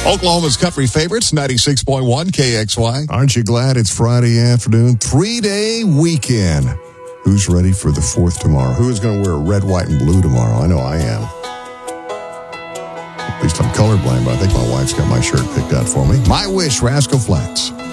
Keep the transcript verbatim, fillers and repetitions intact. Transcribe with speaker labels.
Speaker 1: Oklahoma's country favorites, ninety-six point one K X Y.
Speaker 2: Aren't you glad it's Friday afternoon? Three-day weekend. Who's ready for the fourth tomorrow? Who is going to wear red, white, and blue tomorrow? I know I am. At least I'm colorblind, but I think my wife's got my shirt picked out for me. My Wish, Rascal Flatts.